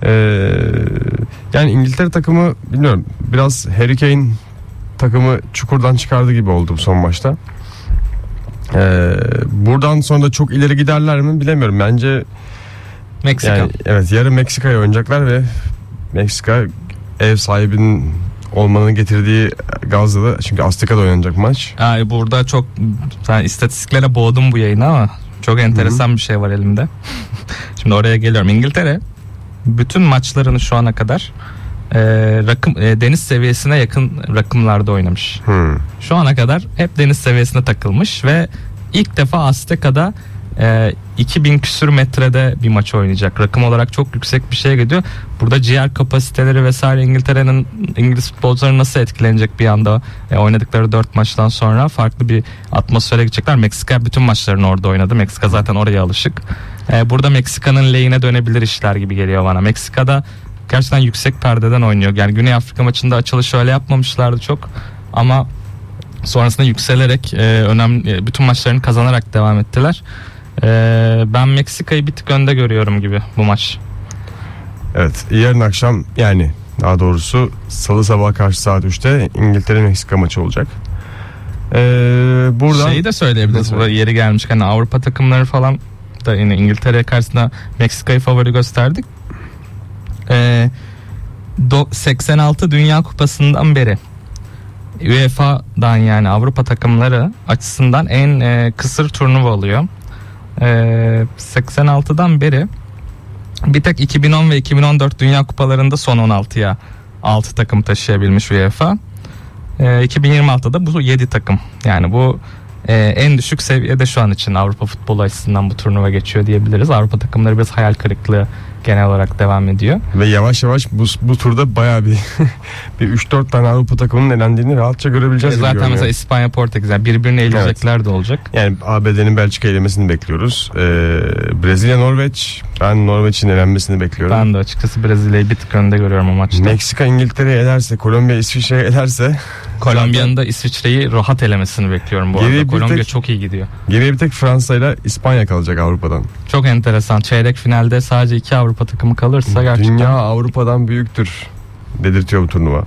Yani İngiltere takımı bilmiyorum, biraz Harry Kane takımı çukurdan çıkardı gibi oldu bu son maçta. Buradan sonra da çok ileri giderler mi bilemiyorum. Bence Meksika. yani, evet, yarın Meksika'ya oynayacaklar ve Meksika ev sahibinin olmanın getirdiği gazla da, çünkü Azteka'da oynanacak maç. Burada çok istatistiklere boğdum bu yayını ama çok enteresan bir şey var elimde. Şimdi oraya geliyorum. İngiltere bütün maçlarını şu ana kadar deniz seviyesine yakın rakımlarda oynamış. Şu ana kadar hep deniz seviyesine takılmış ve ilk defa Azteka'da 2000 küsür metrede bir maç oynayacak. Rakım olarak çok yüksek bir şeye gidiyor. Burada ciğer kapasiteleri vesaire, İngiliz futbolcuları nasıl etkilenecek bir anda oynadıkları 4 maçtan sonra farklı bir atmosfere gidecekler. Meksika bütün maçlarını orada oynadı. Meksika zaten oraya alışık. Burada Meksika'nın lehine dönebilir işler gibi geliyor bana. Meksika'da gerçekten yüksek perdeden oynuyor. Yani Güney Afrika maçında açılışı öyle yapmamışlardı çok ama sonrasında yükselerek önemli bütün maçlarını kazanarak devam ettiler. Ben Meksika'yı bir tık önde görüyorum gibi bu maç. Evet, yarın akşam, yani daha doğrusu salı sabah karşı saat 3'te İngiltere-Meksika maçı olacak. Buradan şeyi de söyleyebiliriz. Burada yeri gelmişken Avrupa takımları falan da yine İngiltere karşısında Meksika'yı favori gösterdik. 86 Dünya Kupası'ndan beri UEFA'dan, yani Avrupa takımları açısından en kısır turnuva oluyor. 86'dan beri bir tek 2010 ve 2014 Dünya Kupalarında son 16'ya 6 takım taşıyabilmiş UEFA. 2026'da bu 7 takım. Yani bu en düşük seviyede şu an için Avrupa futbolu açısından bu turnuva geçiyor diyebiliriz. Avrupa takımları biraz hayal kırıklığı genel olarak devam ediyor. Ve yavaş yavaş bu turda bayağı bir 3-4 tane Avrupa takımının elendiğini rahatça görebileceğiz. Zaten mesela İspanya, Portekiz, yani birbirine eleyecekler evet. De olacak. Yani ABD'nin Belçika elemesini bekliyoruz. Brezilya, Norveç. Ben Norveç'in elenmesini bekliyorum. Ben de açıkçası Brezilya'yı bir tık önde görüyorum o maçta. Meksika İngiltere'yi elerse, Kolombiya İsviçre'yi elerse, Kolombiya'nın da İsviçre'yi rahat elemesini bekliyorum bu arada. Kolombiya çok iyi gidiyor. Geriye bir tek Fransa ile İspanya kalacak Avrupa'dan. Çok enteresan. Çeyrek finalde sadece 2 Avrupa takımı kalırsa gerçekten. Dünya Avrupa'dan büyüktür dedirtiyor bu turnuva.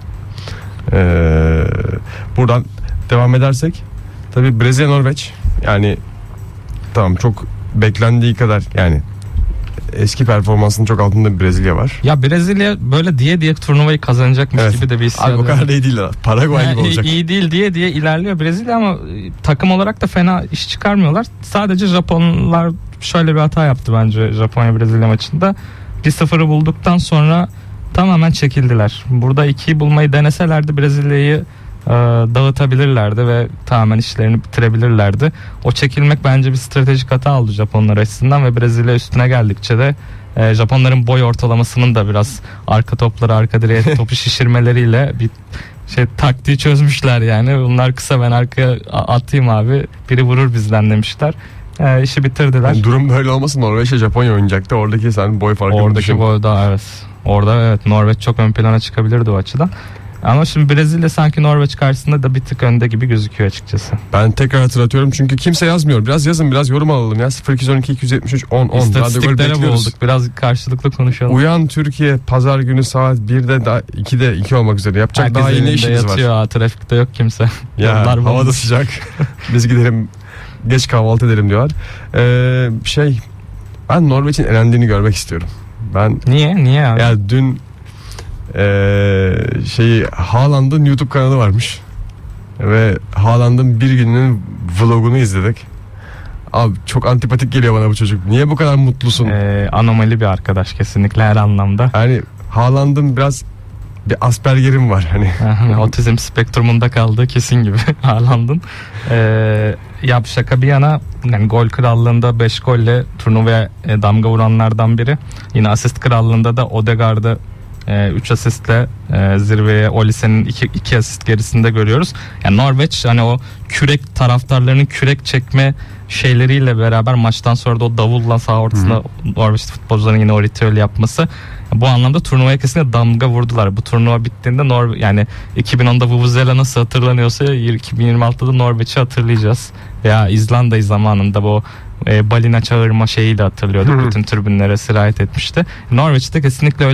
Buradan devam edersek tabii Brezilya, Norveç, yani tamam, çok beklendiği kadar, yani eski performansının çok altında bir Brezilya var. Ya Brezilya böyle diye turnuvayı kazanacakmış evet. Gibi de bir hissiyat. Abi o kadar iyi değil. Paraguay gibi olacak. İyi değil diye ilerliyor Brezilya ama takım olarak da fena iş çıkarmıyorlar. Sadece Japonlar şöyle bir hata yaptı bence Japonya Brezilya maçında. 1-0'ı bulduktan sonra tamamen çekildiler. Burada 2'yi bulmayı deneselerdi Brezilya'yı dağıtabilirlerdi ve tamamen işlerini bitirebilirlerdi. O çekilmek bence bir stratejik hata oldu Japonlar açısından ve Brezilya üstüne geldikçe de Japonların boy ortalamasının da biraz arka topları, arka direğe topu şişirmeleriyle bir taktiği çözmüşler yani. Bunlar kısa, ben arkaya atayım abi, biri vurur bizden demişler. İşi bitirdiler. Yani durum böyle olmasın, Norveç'e Japonya oynayacaktı. Oradaki sen boy farkını oradaki düşün. boyda evet. Orada evet Norveç çok ön plana çıkabilirdi o açıdan. Ama şimdi Brezilya sanki Norveç karşısında da bir tık önde gibi gözüküyor açıkçası. Ben tekrar hatırlatıyorum çünkü kimse yazmıyor. Biraz yazın, biraz yorum alalım ya. 0212 273 10 10. İstatistiklere boğulduk. Biraz karşılıklı konuşalım. Uyan Türkiye pazar günü saat 1'de 2'de 2 olmak üzere. Yapacak herkes daha iyi ne işiniz yatıyor, var? Trafikte yok kimse. Ya hava da sıcak. Biz gidelim geç kahvaltı edelim diyorlar. Ben Norveç'in elendiğini görmek istiyorum. Niye abi? Ya dün Haaland'ın YouTube kanalı varmış ve Haaland'ın bir gününün vlogunu izledik. Abi çok antipatik geliyor bana bu çocuk. Niye bu kadar mutlusun? Anomali bir arkadaş kesinlikle her anlamda. Yani Haaland'ın biraz bir Asperger'im var hani. Otizm spektrumunda kaldığı kesin gibi Haaland'ın. Ya şaka bir yana, yani gol krallığında 5 golle turnuvaya damga vuranlardan biri. Yine asist krallığında da Odegaard'ı 3 asistle zirveye, Olisen'in 2 asist gerisinde görüyoruz. Yani Norveç hani o kürek taraftarlarının kürek çekme şeyleriyle beraber maçtan sonra da o davulla saha ortasında Norveç futbolcuların yine o ritüel yapması, bu anlamda turnuvaya kesinlikle damga vurdular. Bu turnuva bittiğinde yani 2010'da Vuvuzela nasıl hatırlanıyorsa 2026'da Norveç'i hatırlayacağız. Ya İzlanda'yı zamanında bu balina çağırma şeyiyle hatırlıyorduk. Bütün tribünlere sirayet etmişti. Norveç'te kesinlikle öyle